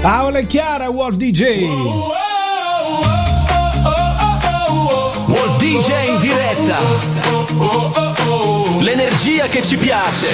Paola e Chiara, Wolf DJ. Wolf DJ in diretta. L'energia che ci piace.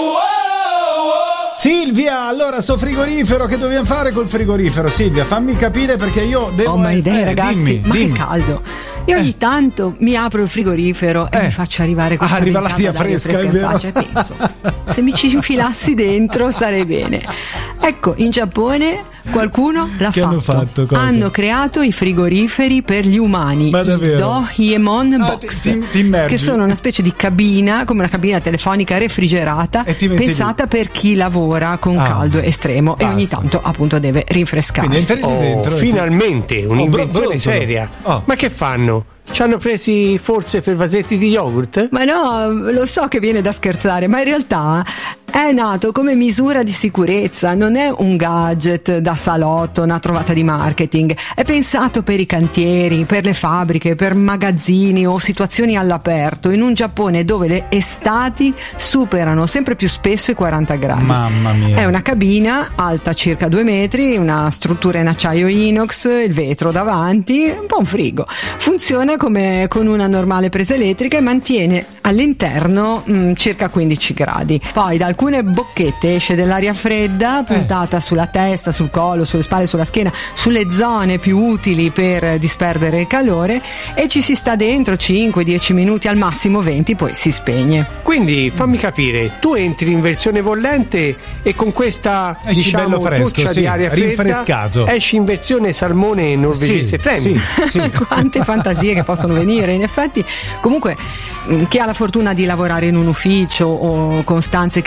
Silvia, allora sto frigorifero, che dobbiamo fare col frigorifero? Silvia, fammi capire, perché io devo... Ho mai idea, ragazzi, dimmi. che caldo. Io ogni tanto mi apro il frigorifero e mi faccio arrivare questa arriva l'aria fresca in faccia e penso, se mi ci infilassi dentro starei bene. Ecco, in Giappone qualcuno l'ha fatto. Hanno creato i frigoriferi per gli umani, ma davvero? I Doraemon Box, che sono una specie di cabina, come una cabina telefonica refrigerata, pensata per chi lavora con caldo estremo e ogni tanto appunto deve rinfrescarsi. Dentro, finalmente un'invenzione seria. Ma che fanno? Ci hanno presi forse per vasetti di yogurt? Ma no, lo so che viene da scherzare, ma in realtà è nato come misura di sicurezza, non è un gadget da salotto, una trovata di marketing. È pensato per i cantieri, per le fabbriche, per magazzini o situazioni all'aperto, in un Giappone dove le estati superano sempre più spesso i 40 gradi. Mamma mia. È una cabina alta circa 2 metri, una struttura in acciaio inox, il vetro davanti, un po' un frigo. Funziona come con una normale presa elettrica e mantiene all'interno circa 15 gradi. Poi da alcune bocchette esce dell'aria fredda puntata sulla testa, sul collo, sulle spalle, sulla schiena, sulle zone più utili per disperdere il calore, e ci si sta dentro 5-10 minuti, al massimo 20, poi si spegne. Quindi fammi capire, tu entri in versione bollente e con questa bello fresco, doccia di aria fredda rinfrescato, esci in versione salmone norvegese premium. Sì. Quante fantasie che possono venire. In effetti, comunque, chi ha la fortuna di lavorare in un ufficio o con stanze